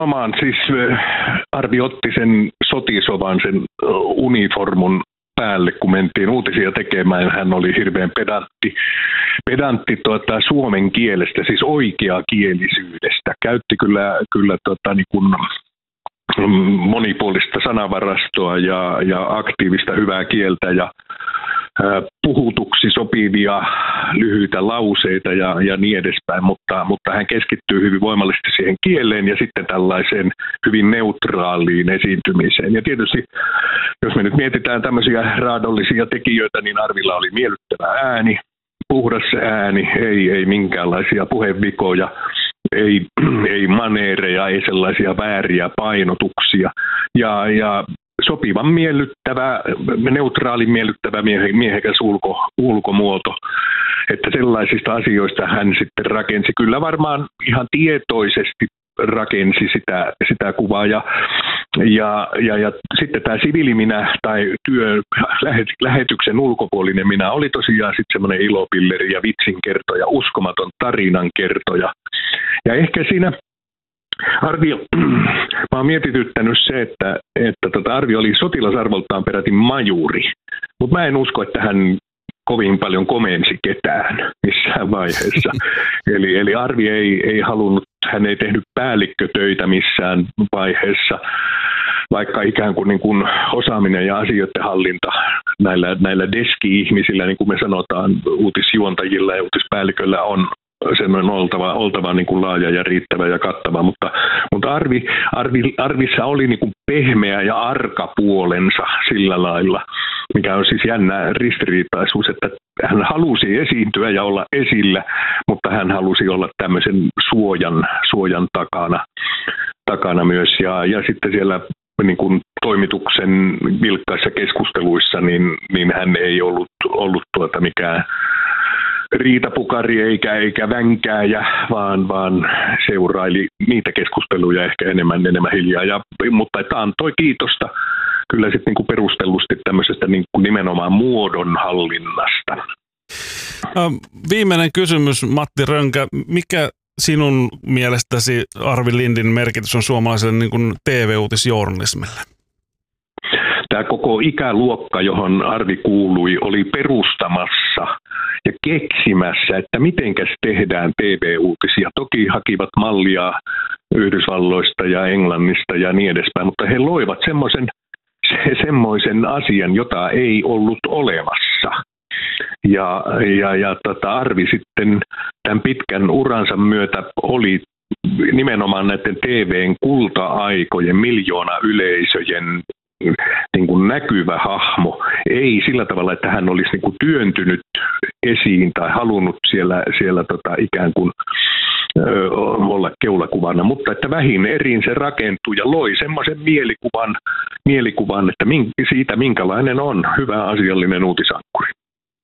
Omaan siis Arvi otti sen sotisovan, sen uniformun päälle, kun mentiin uutisia tekemään. Hän oli hirveän pedantti suomen kielestä, siis oikeakielisyydestä. Käytti kyllä niin kuin monipuolista sanavarastoa ja aktiivista hyvää kieltä ja puhutuksi sopivia lyhyitä lauseita ja niin edespäin, mutta hän keskittyy hyvin voimallisesti siihen kieleen ja sitten tällaiseen hyvin neutraaliin esiintymiseen. Ja tietysti, jos me nyt mietitään tämmöisiä raadollisia tekijöitä, niin Arvilla oli miellyttävä ääni, puhdas ääni, ei minkäänlaisia puhevikoja, ei maneereja, ei sellaisia vääriä painotuksia ja sopivan miellyttävä, neutraali miellyttävä miehekäs ulkomuoto, että sellaisista asioista hän sitten rakensi. Kyllä varmaan ihan tietoisesti rakensi sitä kuvaa ja sitten tämä siviiliminä tai lähetyksen ulkopuolinen minä oli tosiaan sitten semmoinen ilopilleri ja vitsinkertoja, uskomaton tarinankertoja. Ja ehkä siinä mä oon mietityttänyt se, että Arvi oli sotilasarvoltaan peräti majuri, mutta mä en usko, että hän kovin paljon komensi ketään missään vaiheessa. Eli Arvi ei halunnut, hän ei tehnyt päällikkötöitä missään vaiheessa, vaikka ikään kuin osaaminen ja asioiden hallinta näillä deski-ihmisillä, niin kuin me sanotaan, uutisjuontajilla ja uutispäälliköllä on sen on oltava niin kuin laaja ja riittävä ja kattava, mutta Arvissa oli niin kuin pehmeä ja arka puolensa sillä lailla, mikä on siis jännä ristiriitaisuus, että hän halusi esiintyä ja olla esillä, mutta hän halusi olla tämmöisen suojan takana myös ja sitten siellä niin kuin toimituksen vilkkaissa keskusteluissa, niin hän ei ollut mikään riitapukari eikä vänkääjä, vaan seuraili niitä keskusteluja ehkä enemmän hiljaa. Mutta että antoi kiitosta kyllä sitten niin kuin perustellusti tämmöisestä niin kuin nimenomaan muodonhallinnasta. Viimeinen kysymys, Matti Rönkä. Mikä sinun mielestäsi Arvi Lindin merkitys on suomalaiselle niin kuin TV-uutisjournalismille? Tämä koko ikäluokka, johon Arvi kuului, oli perustamassa ja keksimässä, että mitenkäs tehdään TV-uutisia. Toki hakivat mallia Yhdysvalloista ja Englannista ja niin edespäin, mutta he loivat semmoisen asian, jota ei ollut olemassa. Ja Arvi sitten tämän pitkän uransa myötä oli nimenomaan näiden TV:n kulta-aikojen, miljoona yleisöjen niin kuin näkyvä hahmo. Ei sillä tavalla, että hän olisi niin kuin työntynyt esiin tai halunnut siellä ikään kuin olla keulakuvana, mutta että vähin erin se rakentui ja loi semmoisen mielikuvan että siitä minkälainen on hyvä asiallinen uutisankkuri.